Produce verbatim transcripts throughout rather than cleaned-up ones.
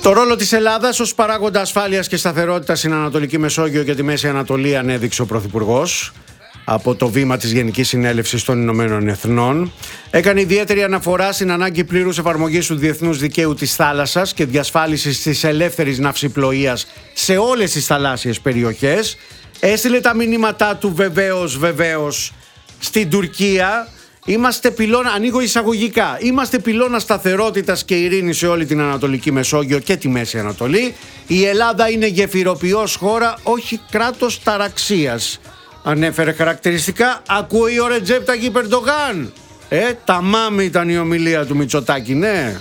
Το ρόλο της Ελλάδας ως παράγοντα ασφάλειας και σταθερότητας στην Ανατολική Μεσόγειο και τη Μέση Ανατολή ανέδειξε ο Πρωθυπουργός από το βήμα της Γενικής Συνέλευσης των Ηνωμένων Εθνών. Έκανε ιδιαίτερη αναφορά στην ανάγκη πλήρους εφαρμογής του διεθνούς δικαίου της θάλασσας και διασφάλισης της ελεύθερης ναυσιπλοείας σε όλες τις θαλάσσιες περιοχές. Έστειλε τα μηνύματά του βεβαίως, βεβαίως στην Τουρκία. Είμαστε πυλώνα, ανοίγω εισαγωγικά, είμαστε πυλώνα σταθερότητας και ειρήνης σε όλη την Ανατολική Μεσόγειο και τη Μέση Ανατολή. Η Ελλάδα είναι γεφυροποιός χώρα, όχι κράτος ταραξίας. Ανέφερε χαρακτηριστικά, ακούει ο Ρετζέπ Ταγιπ Ερντογάν. Ε, ταμάμ ήταν η ομιλία του Μητσοτάκη, ναι.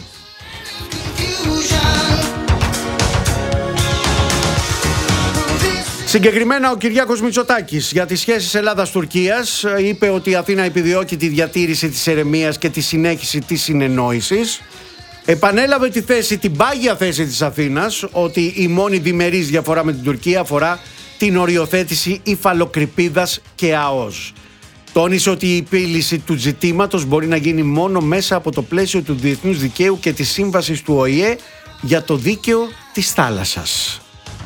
Συγκεκριμένα ο Κυριάκος Μητσοτάκης για τις σχέσεις Ελλάδας-Τουρκίας είπε ότι η Αθήνα επιδιώκει τη διατήρηση της ερεμίας και τη συνέχιση της συνεννόησης. Επανέλαβε τη θέση, την πάγια θέση της Αθήνας ότι η μόνη διμερής διαφορά με την Τουρκία αφορά την οριοθέτηση υφαλοκρηπίδας και ΑΟΣ. Τόνισε ότι η επίλυση του ζητήματος μπορεί να γίνει μόνο μέσα από το πλαίσιο του διεθνούς δικαίου και της σύμβασης του Ο Η Ε για το δίκαιο της θάλασσας.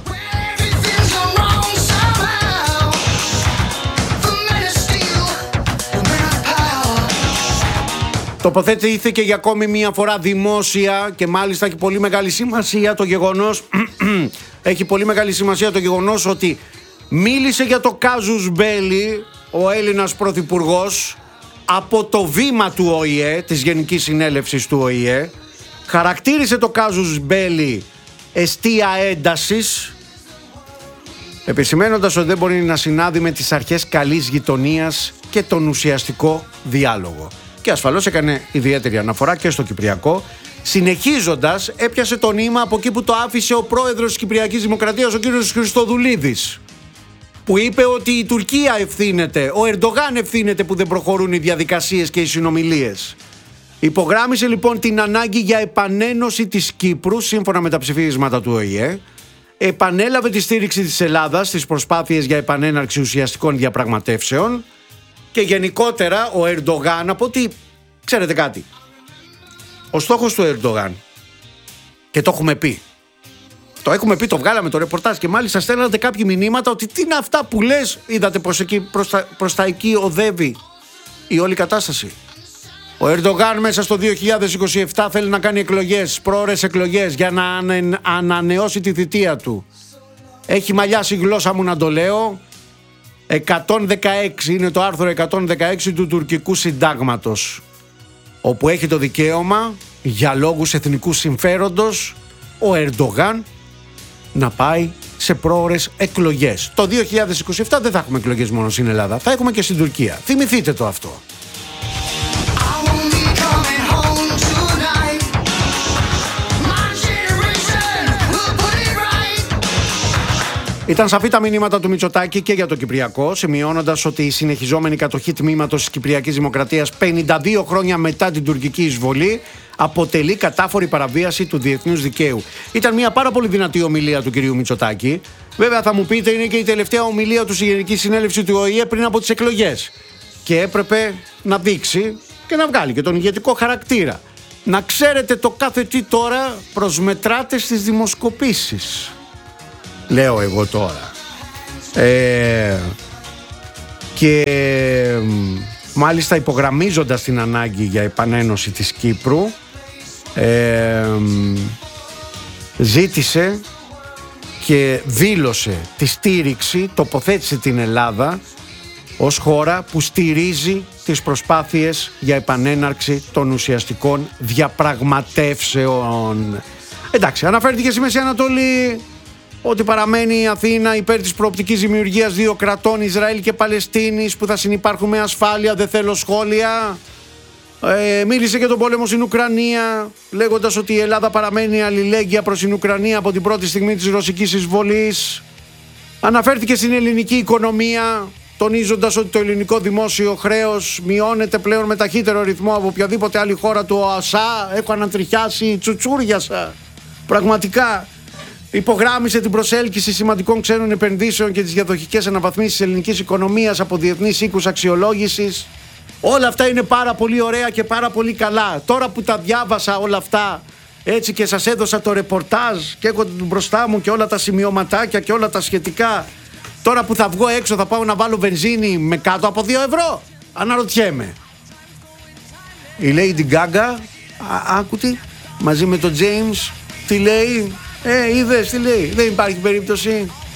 Τοποθετήθηκε για ακόμη μία φορά δημόσια και μάλιστα έχει πολύ μεγάλη σημασία το γεγονός έχει πολύ μεγάλη σημασία το γεγονός ότι μίλησε για το κάζους μπέλι ο Έλληνας Πρωθυπουργός από το βήμα του Ο Η Ε, της Γενικής Συνέλευσης του Ο Η Ε. Χαρακτήρισε το κάζους μπέλι εστία έντασης, επισημένοντας ότι δεν μπορεί να συνάδει με τις αρχές καλής γειτονίας και τον ουσιαστικό διάλογο. Και ασφαλώς έκανε ιδιαίτερη αναφορά και στο Κυπριακό. Συνεχίζοντας, έπιασε το νήμα από εκεί που το άφησε ο πρόεδρος της Κυπριακής Δημοκρατίας, ο κύριος Χριστοδουλίδης, που είπε ότι η Τουρκία ευθύνεται, ο Ερντογάν ευθύνεται που δεν προχωρούν οι διαδικασίες και οι συνομιλίες. Υπογράμμισε λοιπόν την ανάγκη για επανένωση της Κύπρου σύμφωνα με τα ψηφίσματα του Ο Η Ε. Επανέλαβε τη στήριξη της Ελλάδας στις προσπάθειες για επανέναρξη ουσιαστικών διαπραγματεύσεων. Και γενικότερα ο Ερντογάν, από ότι ξέρετε κάτι, ο στόχος του Ερντογάν, και το έχουμε πει, το έχουμε πει, το βγάλαμε το ρεπορτάζ και μάλιστα στέλνατε κάποιοι μηνύματα ότι τι είναι αυτά που λες, είδατε προς, εκεί, προς, τα, προς τα εκεί οδεύει η όλη κατάσταση. Ο Ερντογάν μέσα στο δύο χιλιάδες είκοσι επτά θέλει να κάνει εκλογές, πρόωρες εκλογές για να ανε, ανανεώσει τη θητεία του. Έχει μαλλιάσει η γλώσσα μου να το λέω. εκατόν δεκαέξι είναι το άρθρο εκατόν δεκαέξι του τουρκικού συντάγματος, όπου έχει το δικαίωμα για λόγους εθνικού συμφέροντος ο Ερντογάν να πάει σε πρόωρες εκλογές. Το δύο χιλιάδες είκοσι επτά δεν θα έχουμε εκλογές μόνο στην Ελλάδα, θα έχουμε και στην Τουρκία. Θυμηθείτε το αυτό. Ήταν σαφή τα μηνύματα του Μητσοτάκη και για το Κυπριακό, σημειώνοντας ότι η συνεχιζόμενη κατοχή τμήματος της Κυπριακής Δημοκρατίας πενήντα δύο χρόνια μετά την τουρκική εισβολή αποτελεί κατάφορη παραβίαση του διεθνούς δικαίου. Ήταν μια πάρα πολύ δυνατή ομιλία του κυρίου Μητσοτάκη. Βέβαια θα μου πείτε, είναι και η τελευταία ομιλία του στη Γενική Συνέλευση του Ο Η Ε πριν από τις εκλογές. Και έπρεπε να δείξει και να βγάλει και τον ηγετικό χαρακτήρα. Να ξέρετε, το κάθε τι τώρα προσμετράτε στις δημοσκοπήσεις. Λέω εγώ τώρα. Ε, και μάλιστα υπογραμμίζοντας την ανάγκη για επανένωση της Κύπρου, ε, ζήτησε και δήλωσε τη στήριξη, τοποθέτησε την Ελλάδα ως χώρα που στηρίζει τις προσπάθειες για επανέναρξη των ουσιαστικών διαπραγματεύσεων. Εντάξει, αναφέρθηκε στη Μέση Ανατολή ότι παραμένει η Αθήνα υπέρ της προοπτικής δημιουργίας δύο κρατών, Ισραήλ και Παλαιστίνης, που θα συνυπάρχουν με ασφάλεια, δεν θέλω σχόλια. Ε, μίλησε για τον πόλεμο στην Ουκρανία, λέγοντας ότι η Ελλάδα παραμένει αλληλέγγυα προς την Ουκρανία από την πρώτη στιγμή της ρωσικής εισβολής. Αναφέρθηκε στην ελληνική οικονομία, τονίζοντας ότι το ελληνικό δημόσιο χρέος μειώνεται πλέον με ταχύτερο ρυθμό από οποιαδήποτε άλλη χώρα του ΟΑΣΑ. Έχω ανατριχιάσει, τσουτσούριασα. Πραγματικά. Υπογράμμισε την προσέλκυση σημαντικών ξένων επενδύσεων και τις διαδοχικές αναβαθμίσεις της ελληνικής οικονομίας από διεθνείς οίκους αξιολόγησης. Όλα αυτά είναι πάρα πολύ ωραία και πάρα πολύ καλά. Τώρα που τα διάβασα όλα αυτά, έτσι και σας έδωσα το ρεπορτάζ και έχω μπροστά μου και όλα τα σημειωματάκια και όλα τα σχετικά. Τώρα που θα βγω έξω θα πάω να βάλω βενζίνη με κάτω από δύο ευρώ. Αναρωτιέμαι. Η Lady Gaga, άκουτη, μαζί με τον James, τι λέει? Ε, είδες τι λέει? Δεν υπάρχει περίπτωση.